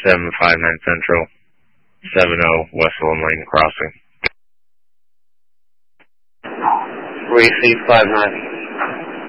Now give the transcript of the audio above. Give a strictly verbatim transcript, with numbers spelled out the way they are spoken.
seven five nine Central, seven zero West Lone Lane Crossing. three C five nine.